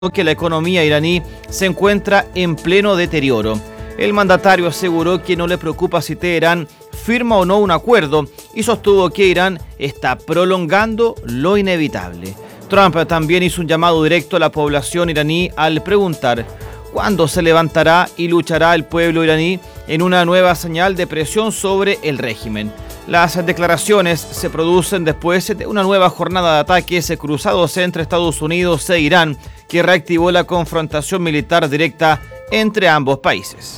que la economía iraní se encuentra en pleno deterioro. El mandatario aseguró que no le preocupa si Teherán firma o no un acuerdo y sostuvo que Irán está prolongando lo inevitable. Trump también hizo un llamado directo a la población iraní al preguntar cuándo se levantará y luchará el pueblo iraní en una nueva señal de presión sobre el régimen. Las declaraciones se producen después de una nueva jornada de ataques cruzados entre Estados Unidos e Irán, que reactivó la confrontación militar directa entre ambos países.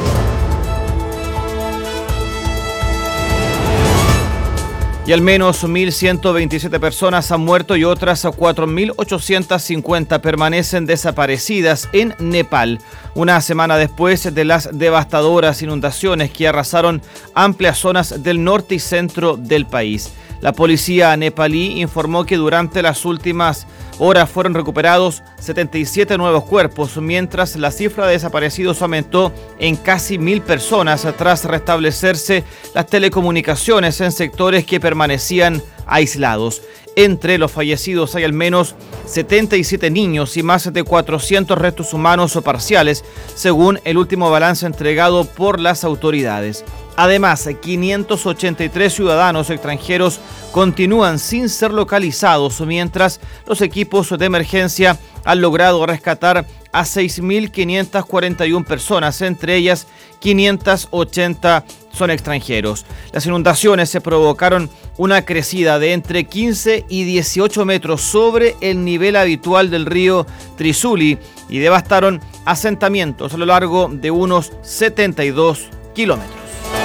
Y al menos 1.127 personas han muerto y otras 4.850 permanecen desaparecidas en Nepal, una semana después de las devastadoras inundaciones que arrasaron amplias zonas del norte y centro del país. La policía nepalí informó que durante las últimas horas fueron recuperados 77 nuevos cuerpos, mientras la cifra de desaparecidos aumentó en casi 1.000 personas tras restablecerse las telecomunicaciones en sectores que permanecían aislados. Entre los fallecidos hay al menos 77 niños y más de 400 restos humanos o parciales, según el último balance entregado por las autoridades. Además, 583 ciudadanos extranjeros continúan sin ser localizados, mientras los equipos de emergencia han logrado rescatar a 6.541 personas, entre ellas 580 son extranjeros. Las inundaciones se provocaron una crecida de entre 15 y 18 metros sobre el nivel habitual del río Trisuli y devastaron asentamientos a lo largo de unos 72 kilómetros.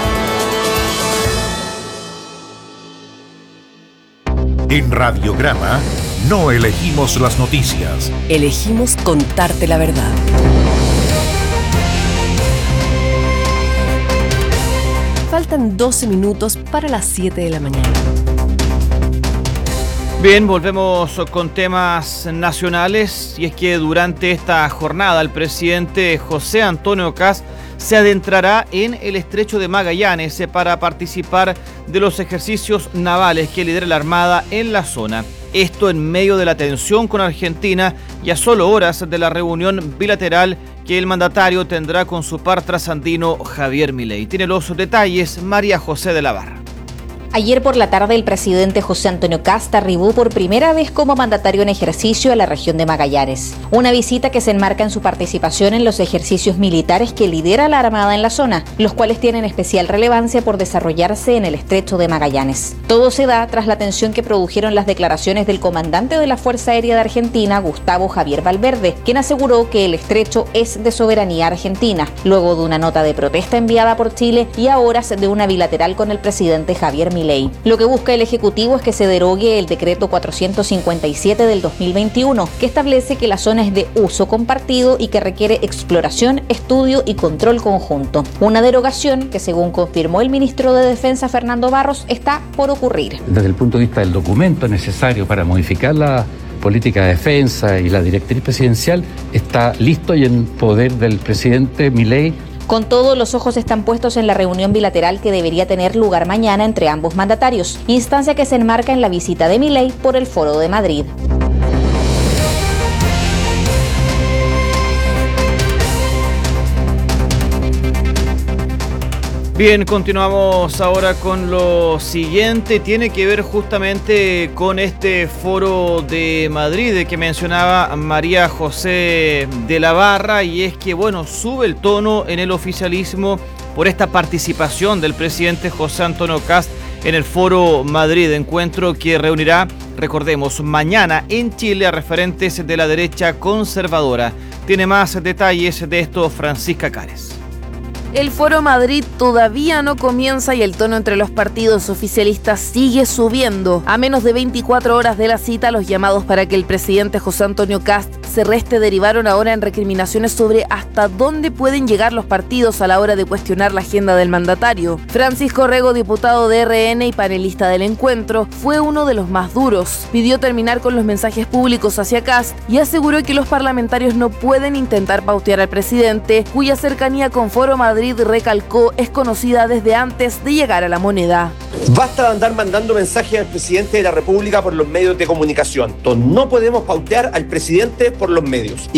En Radiograma no elegimos las noticias. Elegimos contarte la verdad. Faltan 12 minutos para las 7 de la mañana. Bien, volvemos con temas nacionales y es que durante esta jornada el presidente José Antonio Kast se adentrará en el estrecho de Magallanes para participar de los ejercicios navales que lidera la Armada en la zona. Esto en medio de la tensión con Argentina y a solo horas de la reunión bilateral que el mandatario tendrá con su par trasandino Javier Milei. Tiene los detalles María José de la Barra. Ayer por la tarde el presidente José Antonio Kast arribó por primera vez como mandatario en ejercicio a la región de Magallanes. Una visita que se enmarca en su participación en los ejercicios militares que lidera la Armada en la zona, los cuales tienen especial relevancia por desarrollarse en el estrecho de Magallanes. Todo se da tras la tensión que produjeron las declaraciones del comandante de la Fuerza Aérea de Argentina, Gustavo Javier Valverde, quien aseguró que el estrecho es de soberanía argentina, luego de una nota de protesta enviada por Chile y a horas de una bilateral con el presidente Javier Milei. Lo que busca el Ejecutivo es que se derogue el decreto 457 del 2021, que establece que la zona es de uso compartido y que requiere exploración, estudio y control conjunto. Una derogación que, según confirmó el ministro de Defensa Fernando Barros, está por ocurrir. Desde el punto de vista del documento necesario para modificar la política de defensa y la directriz presidencial, está listo y en poder del presidente Milei. Con todo, los ojos están puestos en la reunión bilateral que debería tener lugar mañana entre ambos mandatarios, instancia que se enmarca en la visita de Milei por el Foro de Madrid. Bien, continuamos ahora con lo siguiente. Tiene que ver justamente con este foro de Madrid que mencionaba María José de la Barra, y es que, bueno, sube el tono en el oficialismo por esta participación del presidente José Antonio Kast en el foro Madrid, encuentro que reunirá, recordemos, mañana en Chile a referentes de la derecha conservadora. Tiene más detalles de esto Francisca Cares. El Foro Madrid todavía no comienza y el tono entre los partidos oficialistas sigue subiendo. A menos de 24 horas de la cita, los llamados para que el presidente José Antonio Kast se reste derivaron ahora en recriminaciones sobre hasta dónde pueden llegar los partidos a la hora de cuestionar la agenda del mandatario. Francisco Rego, diputado de RN y panelista del encuentro, fue uno de los más duros. Pidió terminar con los mensajes públicos hacia Kast y aseguró que los parlamentarios no pueden intentar pautear al presidente, cuya cercanía con Foro Madrid, recalcó, es conocida desde antes de llegar a la moneda. Basta de andar mandando mensajes al presidente de la República por los medios de comunicación. Entonces, no podemos pautear al presidente por los medios.